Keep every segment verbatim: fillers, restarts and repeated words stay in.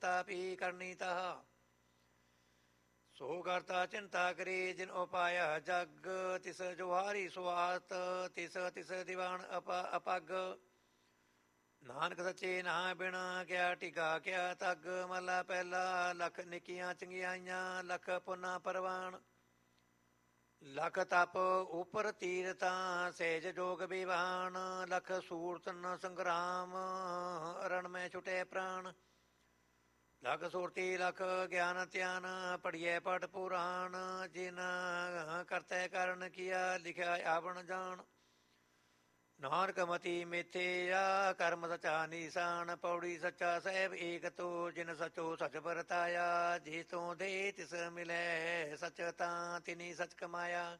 ਪ੍ਰਤਾਪੀ ਕਰਨੀ ਤਹਾ। ਸੋ ਕਰਤਾ ਚਿੰਤਾ ਕਰੀ ਜਿਨ ਉਪਾਇਆ ਜਗ, ਤਿਸ ਜੁਹਾਰੀ ਸੁਆਤ ਤਿਸ ਤਿਸ ਦੀਵਾਨ ਅਪ ਅਪੱਗ। ਨਾਨਕ ਸੱਚੇ ਨਾ ਬਿਣਾ ਕਿਆ ਟਿਕਾ ਕਿਆ ਤੱਗ। ਮਹਲਾ ਪਹਿਲਾ। ਲੱਖ ਨਿੱਕੀਆਂ ਚੰਗਿਆਈਆਂ ਲੱਖ ਪੁੰਨਾ ਪਰਵਾਨ। ਲੱਖ ਤਪ ਉਪਰ ਤੀਰਥਾਂ ਸਹਿਜ ਜੋਗ ਵਿਵਾਨ। ਲੱਖ ਸੂਰਤਨ ਸੰਗਰਾਮ ਰਣ ਮੈਂ ਛੁਟੇ ਪ੍ਰਾਣ। ਲੱਖ ਸੁਰਤੀ ਲੱਖ ਗਿਆਨ ਧਿਆਨ ਪੜੀਐ ਪਟ ਪੁਰਾਣ। ਜਿਨ ਕਰਤੈ ਕਰਨ ਕੀਆ ਲਿਖਿਆ ਆਵਣ ਜਾਣ। ਨਾਨਕ ਮਤੀ ਮੇਥਿਆ ਕਰਮ ਸਚਾ ਨੀਸਾਨ। ਪੌੜੀ ਸੱਚਾ ਸਾਹਿਬ ਏਕ ਤੋ ਜਿਨ ਸਚੋ ਸਚ ਵਰਤਾਇਆ। ਜੇ ਤੋਂ ਦੇ ਤਿਸ ਮਿਲੈ ਸਚ ਤਾਂ ਤਿਨੀ ਸਚ ਕਮਾਇਆ।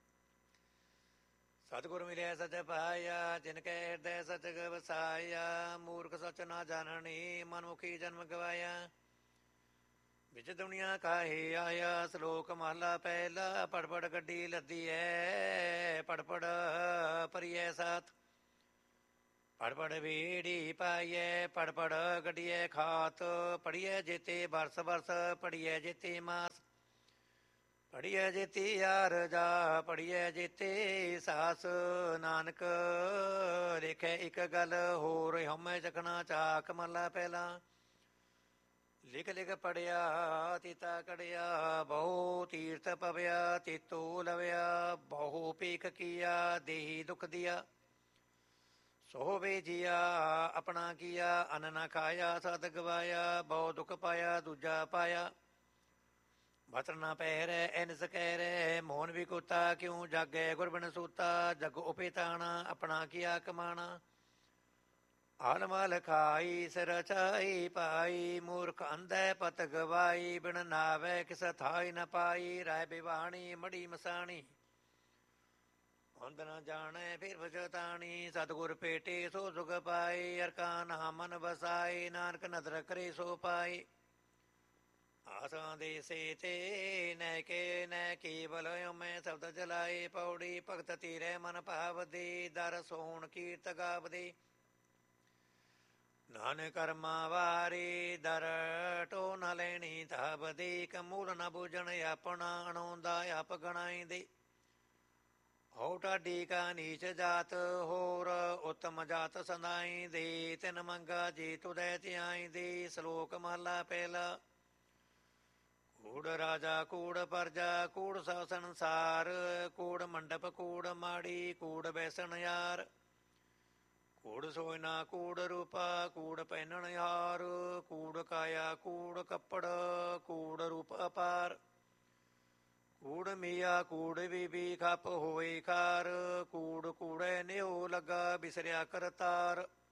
ਸਤਿਗੁਰ ਮਿਲਿਆ ਸਚ ਪਾਇਆ ਜਿਨ ਕੈ ਹਿਰਦੈ ਸਚ ਵਸਾਇਆ। ਮੂਰਖ ਸਚ ਨਾ ਜਾਣਨੀ ਮਨਮੁਖੀ ਜਨਮ ਗਵਾਇਆ। ਵਿੱਚ ਦੁਨੀਆ ਕਾਹੇ ਆਇਆ। ਸਲੋਕ ਮਹਲਾ ਪਹਿਲਾ। ਪੜ ਪੜ ਗੱਡੀ ਲੱਦੀ ਹੈ ਪੜ ਪੜ ਭਰੀਐ ਸਾਥ। ਪੜ ਪੜ ਬੀੜੀ ਪਾਈਐ ਪੜ ਪੜ ਗੱਡੀਐ ਖਾਤ। ਪੜੀਐ ਜੇਤੇ ਬਰਸ ਬਰਸ ਪੜੀਐ ਜੇਤੇ ਮਾਸ। ਪੜੀਐ ਜੇਤੀ ਯਾਰ ਜਾ ਪੜੀਐ ਜੇਤੇ ਸਾਸ। ਨਾਨਕ ਲਿਖੈ ਇੱਕ ਗੱਲ ਹੋਰ ਹਉਮੈ ਚਖਣਾ ਚਾਕ। ਮਹਲਾ ਪਹਿਲਾ। ਲਿਖ ਲਿਖ ਪੜਿਆ ਤੀਤਾ ਕੜਿਆ ਬਹੁ ਤੀਰਥ ਪਵਿਆ। ਤੇਤੋ ਲਵਿਆ ਬਹੁ ਭੀਖ ਕੀਆ ਦੇਹੀ ਦੁਖ ਦਿਆ। ਸੋ ਵੇਜਿਆ ਆਪਣਾ ਕੀਆ ਅੰਨ ਨਾ ਖਾਇਆ। ਸਦ ਗਵਾਇਆ ਬਹੁ ਦੁਖ ਪਾਇਆ ਦੂਜਾ ਪਾਇਆ। ਬਤਰ ਨਾ ਪਹਿਰੈ ਐਨਸ ਕਹਿਰੈ ਮੋਹਨ ਵੀ ਕੋਤਾ। ਕਿਉ ਜਾਗੈ ਗੁਰਬਿਨ ਸੂਤਾ। ਜਗ ਉਪੇਤਾਣਾ ਆਪਣਾ ਕੀਆ ਕਮਾਣਾ। ਆਲ ਮਲ ਖਾਈ ਸਿਰ ਚਾਈ ਪਾਈ। ਮੂਰਖ ਅੰਧੈ ਪਤ ਗਵਾਈ। ਬਿਨ ਨਾਵੈ ਕਿਸ ਥਾਈ ਨ ਪਾਈ। ਰਾਇ ਬਿਵਾਣੀ ਮੜੀ ਮਸਾਣੀ। ਅੰਧ ਨ ਜਾਣੈ ਫਿਰ ਪਛਤਾਣੀ। ਸਤਿਗੁਰ ਭੇਟੇ ਸੋ ਸੁਖ ਪਾਈ। ਹਰਿ ਕਾ ਨਾਮ ਮਨ ਵਸਾਈ। ਨਾਨਕ ਨਦਰ ਕਰੇ ਸੋ ਪਾਈ। ਆਸਾਂ ਦੇ ਸੇ ਤੇ ਨੈ ਕੇ ਨੈ ਕੇਵਲ ਮੈਂ ਸ਼ਬਦ ਜਲਾਏ। ਪੌੜੀ ਭਗਤ ਤੀਰੈ ਮਨ ਭਾਵਦੇ। ਦਰ ਸੋਹਣ ਕੀਰਤ ਗਾਵਦੇ। ਨਾਨਕ ਕਰਮਾਂ ਵਾਰੇ ਦਰ ਟੋ ਨ ਲੈਣੀ ਧਾਵਦੇ। ਕਮੂਲ ਨ ਬੂਝਣ ਆਪਣਾ ਅਣਾਉਂਦਾ ਆਪ ਗਣਾਈਂਦੇ। ਹੋ ਢਾਡੀ ਕਾ ਨੀਚ ਜਾਤ ਹੋਰ ਉੱਤਮ ਜਾਤ ਸੰਦਾਈਂਦੇ। ਤਿਨ ਮੰਗਾ ਜੇ ਤੁਧੈ ਧਿਆਈਂਦੇ। ਸਲੋਕ ਮਹਲਾ ਪਹਿਲਾ। ਕੂੜ ਰਾਜਾ ਕੂੜ ਪਰਜਾ ਕੂੜ ਸਭ ਸੰਸਾਰ। ਕੂੜ ਮੰਡਪ ਕੂੜ ਮਾੜੀ ਕੂੜ ਬੈਸਣ ਯਾਰ। ਕੂੜ ਸੋਇਨਾ ਕੂੜ ਰੂਪਾ ਕੂੜ ਪਹਿਨਣ ਹਾਰ। ਕੂੜ ਕਾਇਆ ਕੂੜ ਕੱਪੜ ਕੂੜ ਰੂਪ ਅਪਾਰ। ਕੂੜ ਮੀਆ ਕੂੜ ਬੀਬੀ ਖਪ ਹੋਏ ਖਾਰ। ਕੂੜ ਕੂੜੈ ਨਿਉ ਲੱਗਾ ਬਿਸਰਿਆ ਕਰਤਾਰ।